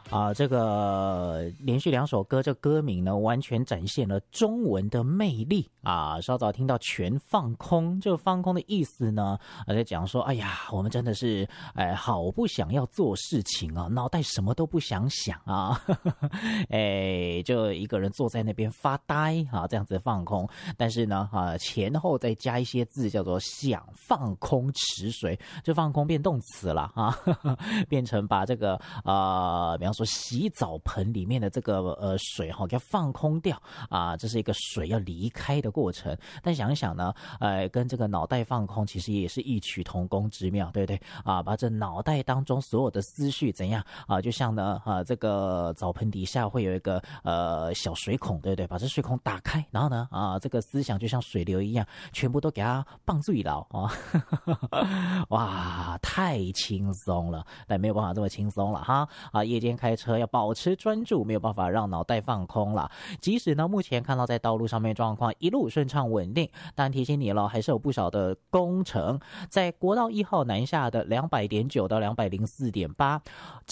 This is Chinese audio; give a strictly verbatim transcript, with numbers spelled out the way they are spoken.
啊、呃，这个连续两首歌，这歌名呢完全展现了中文的魅力啊！稍早听到全放空，这个放空的意思呢，而在讲说，哎呀，我们真的是哎好不想要做事情啊，脑袋什么都不想想啊，哎，就一个人坐在那边发呆啊，这样子放空。但是呢，啊前后再加一些字，叫做想放空池水，就放空变动词了啊，变成把这个呃，比方说洗澡盆里面的这个呃水哈，给它放空掉啊，这是一个水要离开的过程。但想一想呢，呃，跟这个脑袋放空其实也是异曲同工之妙，对不对啊？把这脑袋当中所有的思绪怎样啊，就像呢啊，这个澡盆底下会有一个呃小水孔，对不对？把这水孔打开，然后呢啊，这个思想就像水流一样，全部都给它放水了啊！哇，太轻松了，但没有办法这么轻松了哈啊！夜间开车要保持专注，没有办法让脑袋放空了。即使呢，目前看到在道路上面状况一路顺畅稳定，但提醒你了，还是有不少的工程，在国道一号南下的两百点九到两百零四点八。